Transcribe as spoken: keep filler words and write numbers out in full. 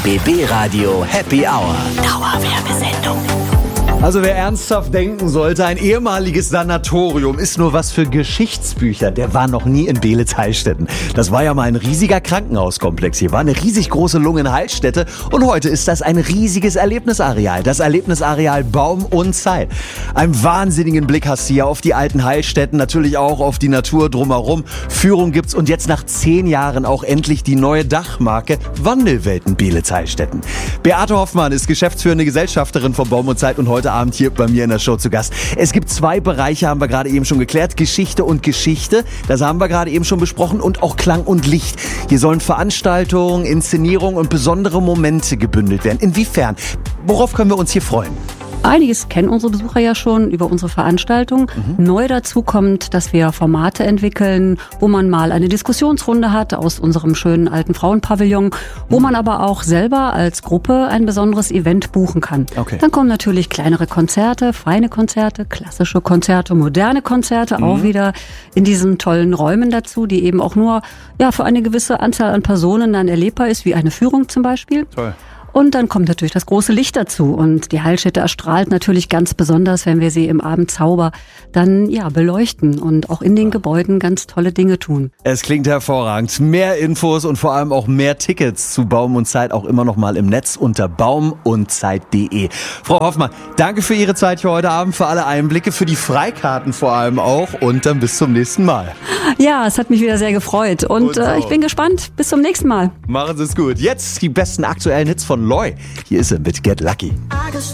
B B Radio Happy Hour. Dauerwerbesendung. Also wer ernsthaft denken sollte, ein ehemaliges Sanatorium ist nur was für Geschichtsbücher. Der war noch nie in Beelitz-Heilstätten. Das war ja mal ein riesiger Krankenhauskomplex. Hier war eine riesig große Lungen-Heilstätte und heute ist das ein riesiges Erlebnisareal. Das Erlebnisareal Baum und Zeit. Einen wahnsinnigen Blick hast du hier auf die alten Heilstätten, natürlich auch auf die Natur drumherum. Führung gibt's und jetzt nach zehn Jahren auch endlich die neue Dachmarke Wandelwelten Beelitz-Heilstätten. Beate Hoffmann ist geschäftsführende Gesellschafterin von Baum und Zeit und heute Abend hier bei mir in der Show zu Gast. Es gibt zwei Bereiche, haben wir gerade eben schon geklärt. Geschichte und Geschichte, das haben wir gerade eben schon besprochen, und auch Klang und Licht. Hier sollen Veranstaltungen, Inszenierungen und besondere Momente gebündelt werden. Inwiefern? Worauf können wir uns hier freuen? Einiges kennen unsere Besucher ja schon über unsere Veranstaltung. Mhm. Neu dazu kommt, dass wir Formate entwickeln, wo man mal eine Diskussionsrunde hat aus unserem schönen alten Frauenpavillon, wo mhm. man aber auch selber als Gruppe ein besonderes Event buchen kann. Okay. Dann kommen natürlich kleinere Konzerte, feine Konzerte, klassische Konzerte, moderne Konzerte, mhm. auch wieder in diesen tollen Räumen dazu, die eben auch nur ja für eine gewisse Anzahl an Personen dann erlebbar ist, wie eine Führung zum Beispiel. Toll. Und dann kommt natürlich das große Licht dazu. Und die Heilstätte erstrahlt natürlich ganz besonders, wenn wir sie im Abendzauber dann ja beleuchten und auch in den Gebäuden ganz tolle Dinge tun. Es klingt hervorragend. Mehr Infos und vor allem auch mehr Tickets zu Baum und Zeit auch immer noch mal im Netz unter baum und zeit punkt de. Frau Hoffmann, danke für Ihre Zeit hier heute Abend, für alle Einblicke, für die Freikarten vor allem auch, und dann bis zum nächsten Mal. Ja, es hat mich wieder sehr gefreut und, und äh, ich bin gespannt. Bis zum nächsten Mal. Machen Sie es gut. Jetzt die besten aktuellen Hits von Loy. Hier ist er mit Get Lucky.